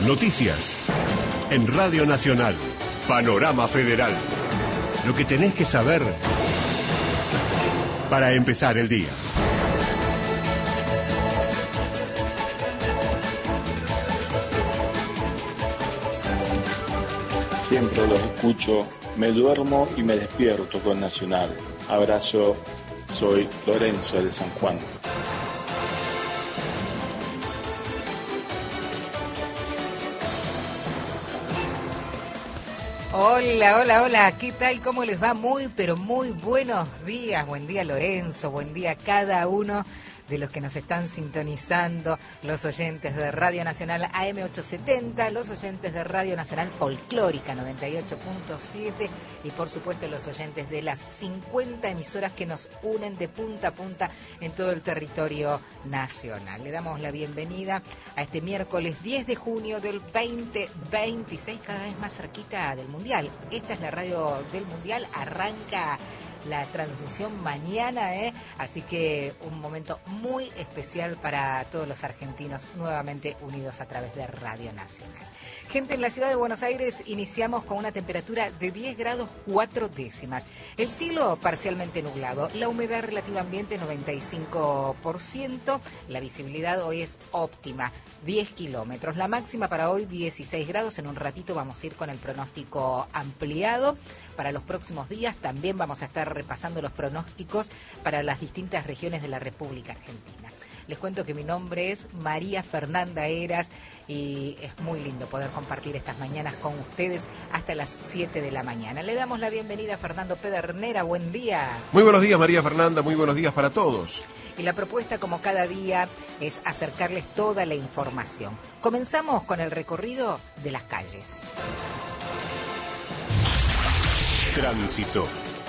Noticias. En Radio Nacional. Panorama Federal. Lo que tenés que saber para empezar el día. Siempre los escucho, me duermo y me despierto con Nacional. Abrazo, soy Lorenzo de San Juan. Hola, ¿qué tal? ¿Cómo les va? Muy buenos días. Buen día, Lorenzo, buen día a cada uno de los que nos están sintonizando, los oyentes de Radio Nacional AM870, los oyentes de Radio Nacional Folclórica 98.7 y por supuesto los oyentes de las 50 emisoras que nos unen de punta a punta en todo el territorio nacional. Le damos la bienvenida a este miércoles 10 de junio del 2026, cada vez más cerquita del Mundial. Esta es la radio del Mundial, arranca la transmisión mañana, así que un momento muy especial para todos los argentinos nuevamente unidos a través de Radio Nacional. Gente, en la ciudad de Buenos Aires iniciamos con una temperatura de 10 grados 4 décimas. El cielo parcialmente nublado, la humedad relativa ambiente 95%, la visibilidad hoy es óptima, 10 kilómetros. La máxima para hoy 16 grados, en un ratito vamos a ir con el pronóstico ampliado. Para los próximos días también vamos a estar repasando los pronósticos para las distintas regiones de la República Argentina. Les cuento que mi nombre es María Fernanda Heras y es muy lindo poder compartir estas mañanas con ustedes hasta las 7 de la mañana. Le damos la bienvenida a Fernando Pedernera. Buen día. Muy buenos días, María Fernanda. Muy buenos días para todos. Y la propuesta, como cada día, es acercarles toda la información. Comenzamos con el recorrido de las calles. Tránsito.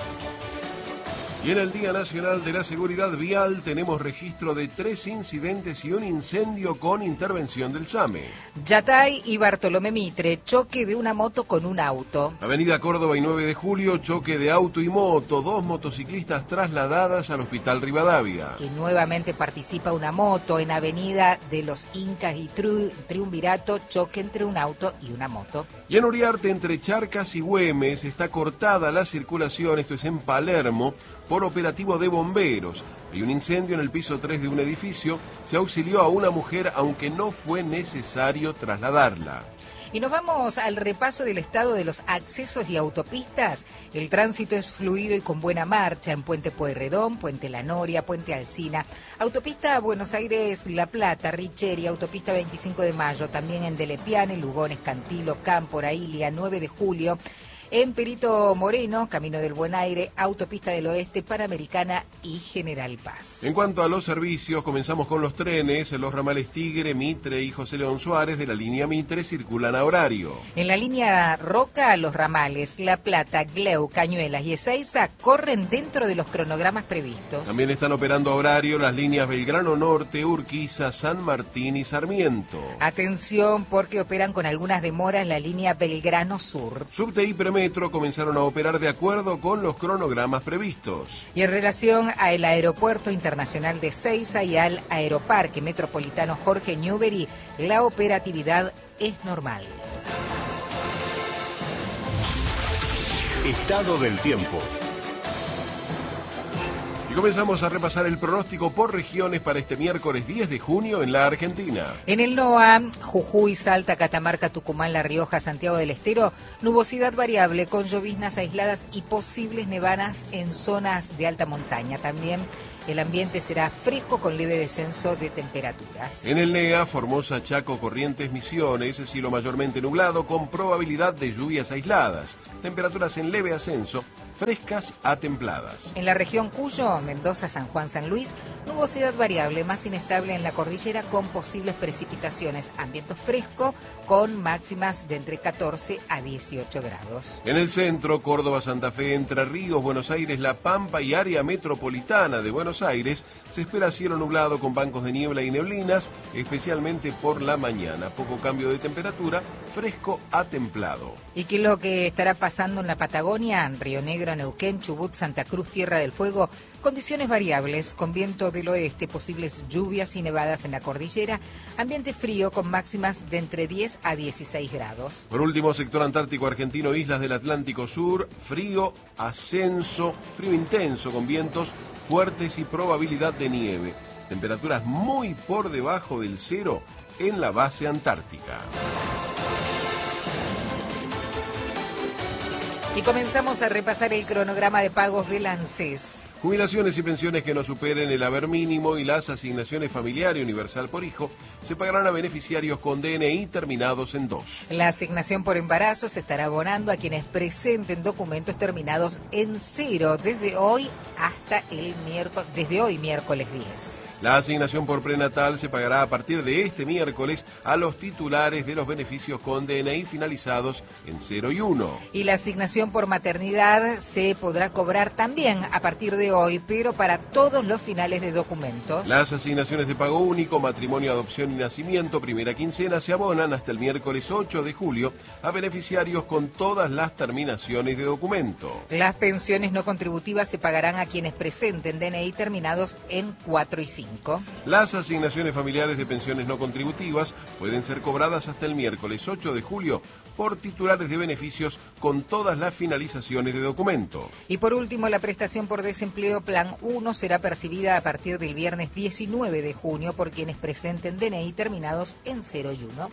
Y en el Día Nacional de la Seguridad Vial tenemos registro de 3 incidentes y un incendio con intervención del SAME. Yatay y Bartolomé Mitre, choque de una moto con un auto. Avenida Córdoba y 9 de Julio, choque de auto y moto, 2 motociclistas trasladadas al Hospital Rivadavia. Y nuevamente participa una moto en Avenida de los Incas y Triunvirato, choque entre un auto y una moto. Y en Uriarte, entre Charcas y Güemes, está cortada la circulación, esto es en Palermo, por operativo de bomberos. Hay un incendio en el piso 3 de un edificio, se auxilió a una mujer aunque no fue necesario trasladarla. Y nos vamos al repaso del estado de los accesos y autopistas. El tránsito es fluido y con buena marcha en Puente Pueyrredón, Puente La Noria, Puente Alsina, Autopista Buenos Aires-La Plata, Richeri, Autopista 25 de Mayo, también en Delepiane, Lugones, Cantilo, Cámpora, Ilia, 9 de Julio, en Perito Moreno, Camino del Buen Aire, Autopista del Oeste, Panamericana y General Paz. En cuanto a los servicios, comenzamos con los trenes. Los ramales Tigre, Mitre y José León Suárez de la línea Mitre circulan a horario. En la línea Roca, los ramales La Plata, Gleu, Cañuelas y Ezeiza corren dentro de los cronogramas previstos. También están operando a horario las líneas Belgrano Norte, Urquiza, San Martín y Sarmiento. Atención, porque operan con algunas demoras la línea Belgrano Sur. Subte y Metro comenzaron a operar de acuerdo con los cronogramas previstos. Y en relación al Aeropuerto Internacional de Ezeiza y al Aeroparque Metropolitano Jorge Newbery, la operatividad es normal. Estado del tiempo. Comenzamos a repasar el pronóstico por regiones para este miércoles 10 de junio en la Argentina. En el NOA, Jujuy, Salta, Catamarca, Tucumán, La Rioja, Santiago del Estero, nubosidad variable con lloviznas aisladas y posibles nevadas en zonas de alta montaña. También el ambiente será fresco con leve descenso de temperaturas. En el NEA, Formosa, Chaco, Corrientes, Misiones, cielo mayormente nublado con probabilidad de lluvias aisladas. Temperaturas en leve ascenso, frescas a templadas. En la región Cuyo, Mendoza, San Juan, San Luis, nubosidad variable, más inestable en la cordillera con posibles precipitaciones. Ambiente fresco con máximas de entre 14 a 18 grados. En el centro, Córdoba, Santa Fe, Entre Ríos, Buenos Aires, La Pampa y área metropolitana de Buenos Aires, se espera cielo nublado con bancos de niebla y neblinas, especialmente por la mañana. Poco cambio de temperatura, fresco a templado. ¿Y qué es lo que estará pasando en la Patagonia, en Río Negro Negro, Neuquén, Chubut, Santa Cruz, Tierra del Fuego, condiciones variables, con viento del oeste, posibles lluvias y nevadas en la cordillera, ambiente frío con máximas de entre 10 a 16 grados. Por último, sector antártico argentino, islas del Atlántico Sur, frío, ascenso, frío intenso con vientos fuertes y probabilidad de nieve. Temperaturas muy por debajo del cero en la base antártica. Y comenzamos a repasar el cronograma de pagos del ANSES. Jubilaciones y pensiones que no superen el haber mínimo y las asignaciones familiar y universal por hijo se pagarán a beneficiarios con DNI terminados en 2. La asignación por embarazo se estará abonando a quienes presenten documentos terminados en 0 desde hoy hasta miércoles 10. La asignación por prenatal se pagará a partir de este miércoles a los titulares de los beneficios con DNI finalizados en 0 y 1. Y la asignación por maternidad se podrá cobrar también a partir de hoy, pero para todos los finales de documentos. Las asignaciones de pago único, matrimonio, adopción y nacimiento, primera quincena, se abonan hasta el miércoles 8 de julio a beneficiarios con todas las terminaciones de documento. Las pensiones no contributivas se pagarán a quienes presenten DNI terminados en 4 y 5. Las asignaciones familiares de pensiones no contributivas pueden ser cobradas hasta el miércoles 8 de julio por titulares de beneficios con todas las finalizaciones de documento. Y por último, la prestación por desempleo Plan 1 será percibida a partir del viernes 19 de junio por quienes presenten DNI terminados en 0 y 1.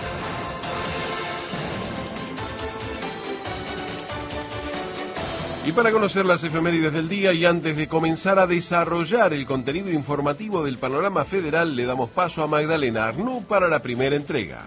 Y para conocer las efemérides del día y antes de comenzar a desarrollar el contenido informativo del Panorama Federal, le damos paso a Magdalena Arnú para la primera entrega.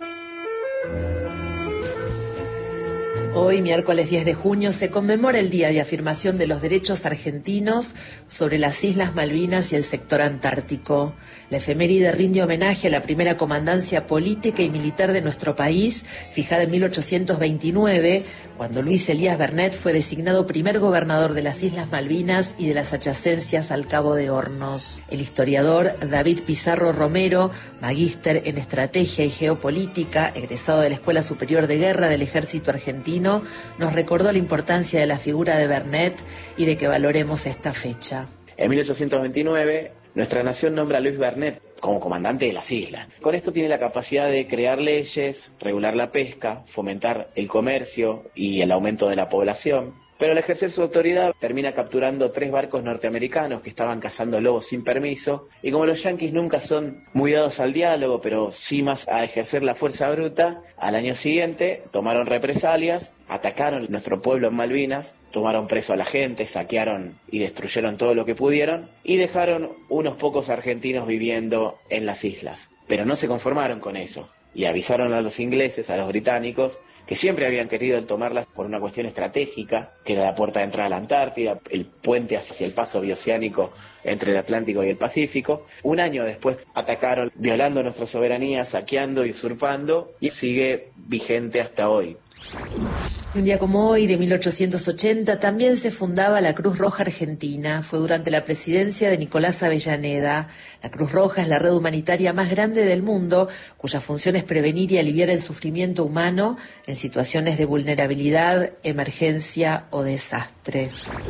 Hoy, miércoles 10 de junio, se conmemora el Día de Afirmación de los Derechos Argentinos sobre las Islas Malvinas y el sector antártico. La efeméride rinde homenaje a la primera comandancia política y militar de nuestro país, fijada en 1829, cuando Luis Elías Bernet fue designado primer gobernador de las Islas Malvinas y de las adyacencias al Cabo de Hornos. El historiador David Pizarro Romero, magíster en Estrategia y Geopolítica, egresado de la Escuela Superior de Guerra del Ejército Argentino, nos recordó la importancia de la figura de Bernet y de que valoremos esta fecha. En 1829, nuestra nación nombra a Luis Bernet como comandante de las islas. Con esto tiene la capacidad de crear leyes, regular la pesca, fomentar el comercio y el aumento de la población. Pero al ejercer su autoridad termina capturando 3 barcos norteamericanos que estaban cazando lobos sin permiso, y como los yanquis nunca son muy dados al diálogo, pero sí más a ejercer la fuerza bruta, al año siguiente tomaron represalias, atacaron nuestro pueblo en Malvinas, tomaron preso a la gente, saquearon y destruyeron todo lo que pudieron, y dejaron unos pocos argentinos viviendo en las islas. Pero no se conformaron con eso, y avisaron a los ingleses, a los británicos, que siempre habían querido tomarlas por una cuestión estratégica, que era la puerta de entrada a la Antártida, el puente hacia el paso bioceánico entre el Atlántico y el Pacífico. Un año después atacaron, violando nuestra soberanía, saqueando y usurpando, y sigue vigente hasta hoy. Un día como hoy, de 1880, también se fundaba la Cruz Roja Argentina. Fue durante la presidencia de Nicolás Avellaneda. La Cruz Roja es la red humanitaria más grande del mundo, cuya función es prevenir y aliviar el sufrimiento humano en situaciones de vulnerabilidad, emergencia o desastre.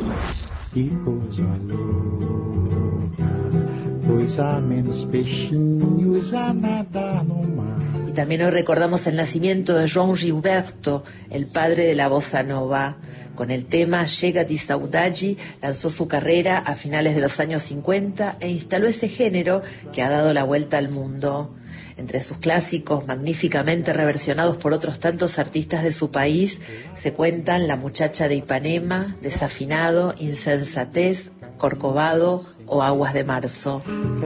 Y también hoy recordamos el nacimiento de João Gilberto, el padre de la bossa nova. Con el tema Chega de Saudade lanzó su carrera a finales de los años 50 e instaló ese género que ha dado la vuelta al mundo. Entre sus clásicos, magníficamente reversionados por otros tantos artistas de su país, se cuentan La muchacha de Ipanema, Desafinado, Insensatez, Corcovado o Aguas de marzo.